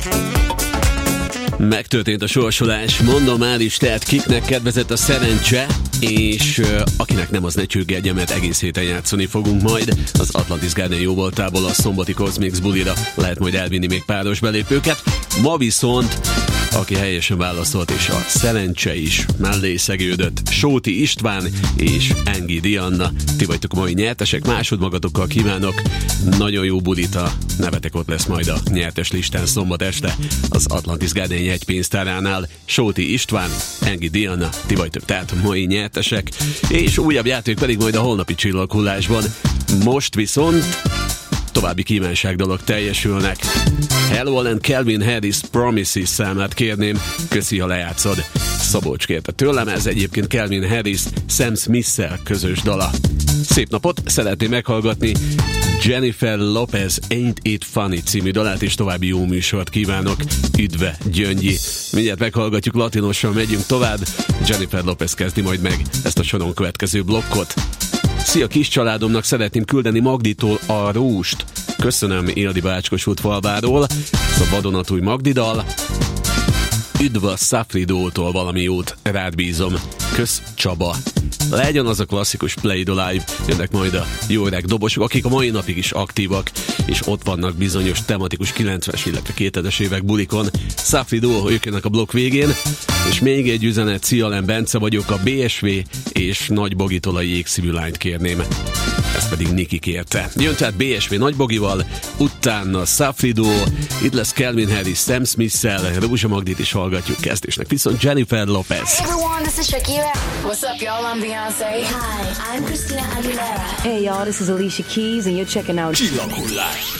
Megtörtént a sorsolás, mondom már is, tehát kiknek kedvezett a szerencse, és akinek nem, az ne csürgedje, mert egész héten játszani fogunk majd. Az Atlantis Garden jóvoltából a szombati Cosmix bulira lehet majd elvinni még páros belépőket. Ma viszont, aki helyesen válaszolt, és a szerencse is mellé szegődött, Sóti István és Engi Diana, ti vagytok a mai nyertesek, másodmagatokkal kívánok nagyon jó bulit, a nevetek ott lesz majd a nyertes listán szombat este az Atlantis Garden jegypénztáránál. Sóti István, Engi Diana, ti vagytok tehát a mai nyertesek, és újabb játék pedig majd a holnapi csillaghullásban. Most viszont további kívánságdalok teljesülnek. Hello and Calvin Harris Promises számát kérném, köszi, ha lejátszod. Szabolcs kérte tőlem, ez egyébként Calvin Harris Sam Smith-szel közös dala. Szép napot, szeretném meghallgatni Jennifer Lopez Ain't It Funny című dalát, és további jó műsort kívánok. Üdve Gyöngyi. Mindjárt meghallgatjuk, latinosan megyünk tovább. Jennifer Lopez kezdi majd meg ezt a soron következő blokkot. Szia kis családomnak, szeretném küldeni Magditól a rúst. Köszönöm Ildi Bácskos falváról. Ez a vadonatúj Magdi dal. Üdv a Safridótól, valami jót rád bízom. Kösz Csaba. Legyen az a klasszikus Play the Live, jönnek majd a jó öreg dobosok, akik a mai napig is aktívak, és ott vannak bizonyos tematikus 90-es, illetve 2000-es évek bulikon. Safridó, ők jönnek a blokk végén, és még egy üzenet, Szialem Bence vagyok, a BSV és Nagy Bogitól a Jégszívű lányt kérném. Ezt pedig Niki kérte. Jön tehát BSV Nagy Bogival, utána Safridó, itt lesz Calvin Harris Sam Smith-szel, Rózsa Magdit is hallgatjuk, kezdésnek viszont Jennifer Lopez. Hey everyone, this is Shakira. What's up, y'all? I'm Beyonce. Hi, I'm Christina Aguilera. Hey y'all, this is Alicia Keys and you're checking out Csillaghullás.